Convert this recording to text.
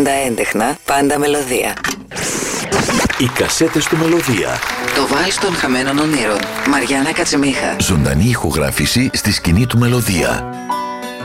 Πάντα έντεχνα, πάντα μελωδία. Οι κασέτες του Μελωδία. Το βάλς των χαμένων ονείρων. Μαριάννα Κατσιμίχα. Ζωντανή ηχογράφηση στη σκηνή του Μελωδία.